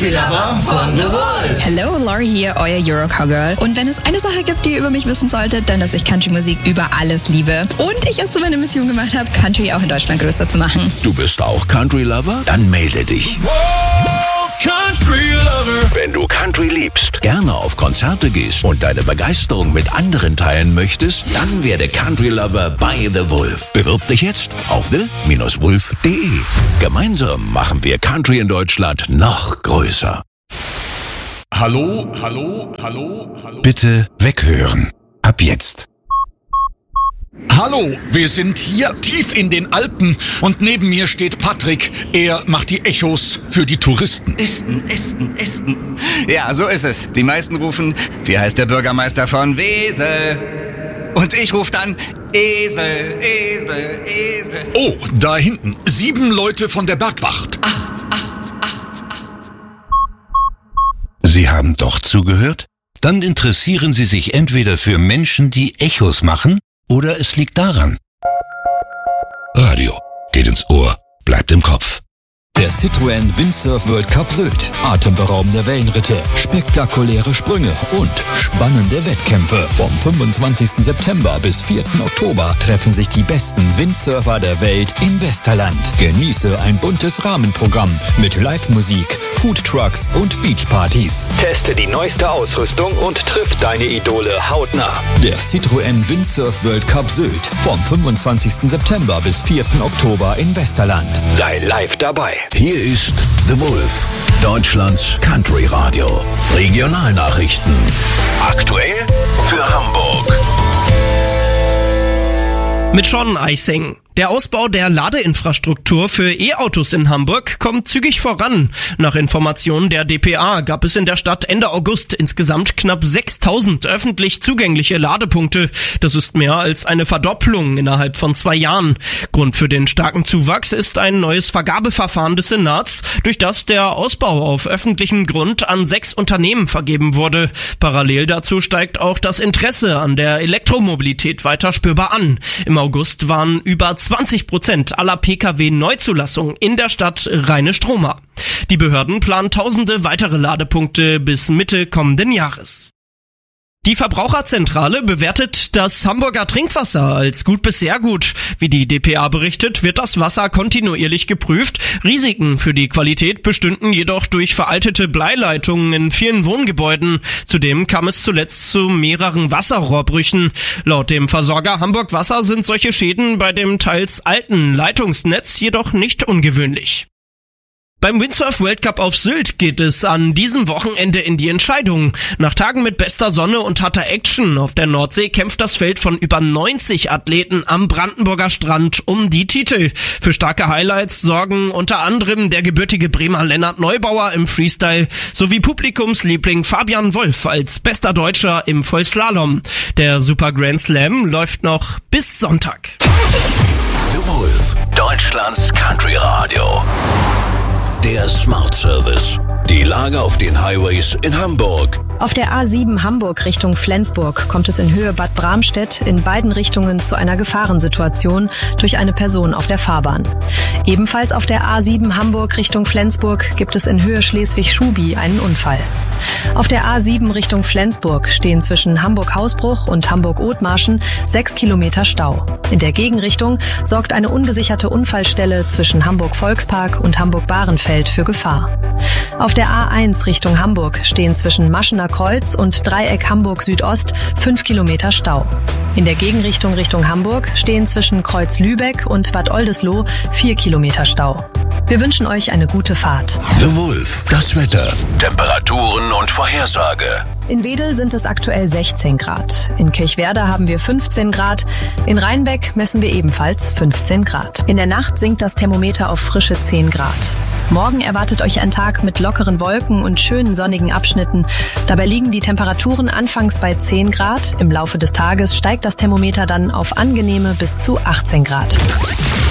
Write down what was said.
Country Lover von The Wolf. Hello, Laurie hier, euer Eurocowgirl. Und wenn es eine Sache gibt, die ihr über mich wissen solltet, dann, dass ich Country-Musik über alles liebe. Und ich es zu meiner Mission gemacht habe, Country auch in Deutschland größer zu machen. Du bist auch Country Lover? Dann melde dich. Wolf Country Lover. Wenn du Country liebst, gerne auf Konzerte gehst und deine Begeisterung mit anderen teilen möchtest, dann werde Country Lover bei The Wolf. Bewirb dich jetzt auf the-wolf.de. Gemeinsam machen wir Country in Deutschland noch größer. Hallo. Bitte weghören. Ab jetzt. Hallo, wir sind hier tief in den Alpen und neben mir steht Patrick. Er macht die Echos für die Touristen. Esten. Ja, so ist es. Die meisten rufen, wie heißt der Bürgermeister von Wesel? Und ich rufe dann, Esel. Oh, da hinten, 7 Leute von der Bergwacht. 8. Sie haben doch zugehört? Dann interessieren Sie sich entweder für Menschen, die Echos machen, oder es liegt daran. Radio geht ins Ohr, bleibt im Kopf. Der Citroën Windsurf World Cup Sylt. Atemberaubende Wellenritte, spektakuläre Sprünge und spannende Wettkämpfe. Vom 25. September bis 4. Oktober treffen sich die besten Windsurfer der Welt in Westerland. Genieße ein buntes Rahmenprogramm mit Live-Musik, Foodtrucks und Beachpartys. Teste die neueste Ausrüstung und triff deine Idole hautnah. Der Citroën Windsurf World Cup Sylt. Vom 25. September bis 4. Oktober in Westerland. Sei live dabei. Hier ist The Wolf, Deutschlands Country Radio. Regionalnachrichten. Aktuell für Hamburg. Mit Sean Eising. Der Ausbau der Ladeinfrastruktur für E-Autos in Hamburg kommt zügig voran. Nach Informationen der dpa gab es in der Stadt Ende August insgesamt knapp 6.000 öffentlich zugängliche Ladepunkte. Das ist mehr als eine Verdopplung innerhalb von 2 Jahren. Grund für den starken Zuwachs ist ein neues Vergabeverfahren des Senats, durch das der Ausbau auf öffentlichem Grund an 6 Unternehmen vergeben wurde. Parallel dazu steigt auch das Interesse an der Elektromobilität weiter spürbar an. Im August waren über 20% aller Pkw-Neuzulassungen in der Stadt reine Stromer. Die Behörden planen tausende weitere Ladepunkte bis Mitte kommenden Jahres. Die Verbraucherzentrale bewertet das Hamburger Trinkwasser als gut bis sehr gut. Wie die dpa berichtet, wird das Wasser kontinuierlich geprüft. Risiken für die Qualität bestünden jedoch durch veraltete Bleileitungen in vielen Wohngebäuden. Zudem kam es zuletzt zu mehreren Wasserrohrbrüchen. Laut dem Versorger Hamburg Wasser sind solche Schäden bei dem teils alten Leitungsnetz jedoch nicht ungewöhnlich. Beim Windsurf World Cup auf Sylt geht es an diesem Wochenende in die Entscheidung. Nach Tagen mit bester Sonne und harter Action auf der Nordsee kämpft das Feld von über 90 Athleten am Brandenburger Strand um die Titel. Für starke Highlights sorgen unter anderem der gebürtige Bremer Lennart Neubauer im Freestyle sowie Publikumsliebling Fabian Wolf als bester Deutscher im Vollslalom. Der Super Grand Slam läuft noch bis Sonntag. The Wolf, Deutschlands Country Radio. Der Smart Service. Die Lage auf den Highways in Hamburg. Auf der A7 Hamburg Richtung Flensburg kommt es in Höhe Bad Bramstedt in beiden Richtungen zu einer Gefahrensituation durch eine Person auf der Fahrbahn. Ebenfalls auf der A7 Hamburg Richtung Flensburg gibt es in Höhe Schleswig-Schubi einen Unfall. Auf der A7 Richtung Flensburg stehen zwischen Hamburg-Hausbruch und Hamburg-Othmarschen 6 Kilometer Stau. In der Gegenrichtung sorgt eine ungesicherte Unfallstelle zwischen Hamburg-Volkspark und Hamburg-Bahrenfeld für Gefahr. Auf der A1 Richtung Hamburg stehen zwischen Maschener Kreuz und Dreieck Hamburg Südost 5 Kilometer Stau. In der Gegenrichtung Richtung Hamburg stehen zwischen Kreuz Lübeck und Bad Oldesloe 4 Kilometer Stau. Wir wünschen euch eine gute Fahrt. The Wolf, das Wetter, Temperaturen und Vorhersage. In Wedel sind es aktuell 16 Grad. In Kirchwerder haben wir 15 Grad. In Rheinbeck messen wir ebenfalls 15 Grad. In der Nacht sinkt das Thermometer auf frische 10 Grad. Morgen erwartet euch ein Tag mit lockeren Wolken und schönen sonnigen Abschnitten. Dabei liegen die Temperaturen anfangs bei 10 Grad. Im Laufe des Tages steigt das Thermometer dann auf angenehme bis zu 18 Grad.